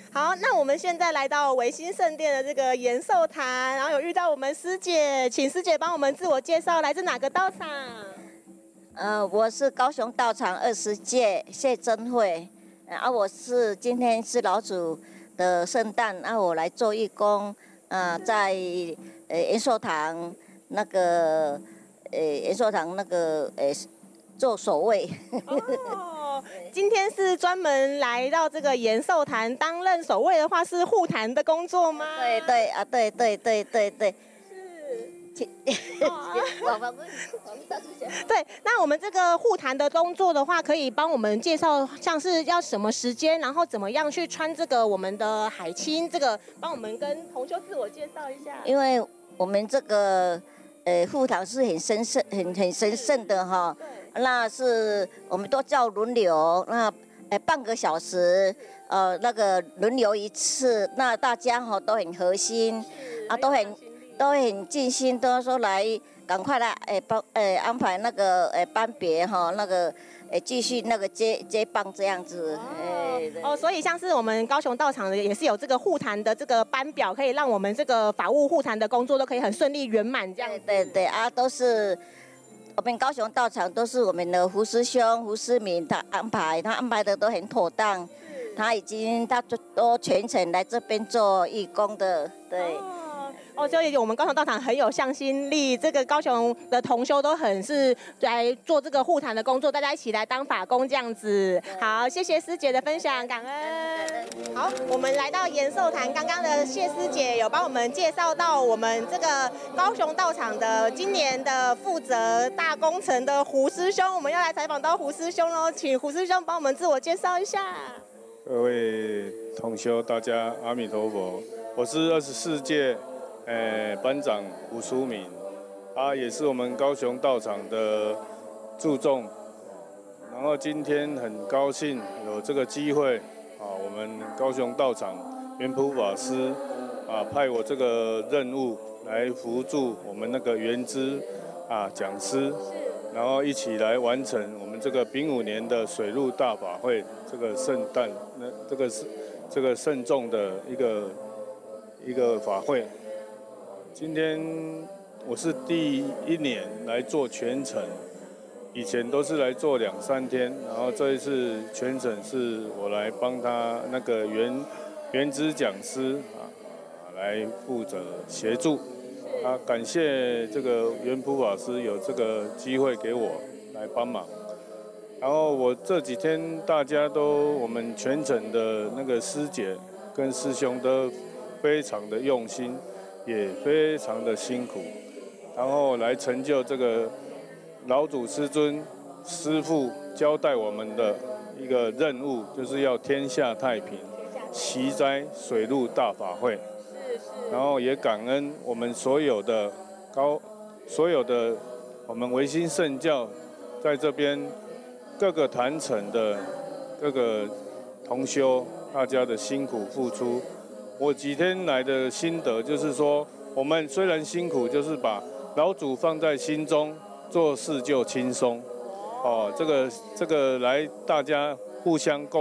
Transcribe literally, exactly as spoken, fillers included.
好，那我们现在来到维新圣殿的这个延寿坛，然后有遇到我们师姐，请师姐帮我们自我介绍，来自哪个道场？ 呃，我是高雄道场二十届谢珍惠，啊，我是今天是老主的圣诞，啊，我来做义工，呃，在呃延寿堂那个呃延寿堂那个呃做守卫。 哦，今天是专门来到这个延寿坛担任守卫的话，是护坛的工作吗？ 对对啊，对对对对对。 是。 我们对，那我们这个护坛的工作的话，可以帮我们介绍，像是要什么时间，然后怎么样去穿这个我们的海青，这个帮我们跟同修自我介绍一下。 因为我们这个呃护坛是很神圣、很很神圣的哈，那是我们都叫轮流，那呃半个小时，呃那个轮流一次，那大家哈都很核心，啊都很。都很尽心，都说来赶快来诶帮诶安排那个诶班别哈，那个诶继续那个接接棒这样子。 哦, 哦，所以像是我们高雄道场的也是有这个护坛的这个班表，可以让我们这个法务护坛的工作都可以很顺利圆满这样。 对对对啊，都是我们高雄道场都是我们的胡师兄胡思明他安排，他安排的都很妥当，他已经他都全程来这边做义工的，对。 哦哦，所以我们高雄道场很有向心力，这个高雄的同修都很是来做这个护坛的工作，大家一起来当法工这样子。好，谢谢师姐的分享，感恩。好，我们来到延寿坛，刚刚的谢师姐有帮我们介绍到我们这个高雄道场的今年的负责大工程的胡师兄，我们要来采访到胡师兄喽，请胡师兄帮我们自我介绍一下。 各位同修，大家阿弥陀佛，我是二十四届。诶，班长胡淑敏，啊，也是我们高雄道场的注重。然后今天很高兴有这个机会，啊，我们高雄道场元普法师啊派我这个任务来辅助我们那个元知啊讲师，然后一起来完成我们这个丙午年的水陆大法会这个圣诞，那这个是这个慎重的一个一个法会。今天我是第一年来做全程，以前都是来做两三天，然后这一次全程是我来帮他那个原原知讲师啊来负责协助啊，感谢这个元普法师有这个机会给我来帮忙。然后我这几天大家都我们全程的那个师姐跟师兄都非常的用心。也非常的辛苦，然后来成就这个老祖师尊师父交代我们的一个任务，就是要天下太平，祈灾水陆大法会。然后也感恩我们所有的高所有的我们维新圣教在这边各个坛城的各个同修，大家的辛苦付出。我几天来的心得就是说，我们虽然辛苦，就是把老祖放在心中，做事就轻松。哦，这个这个来大家互相共。